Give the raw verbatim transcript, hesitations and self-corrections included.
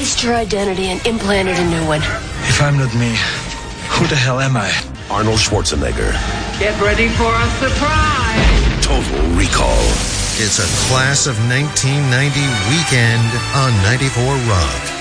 erased your identity and implanted a new one. If I'm not me, who the hell am I? Arnold Schwarzenegger. Get ready for a surprise. Total Recall. It's a class of nineteen ninety weekend on ninety-four Rock.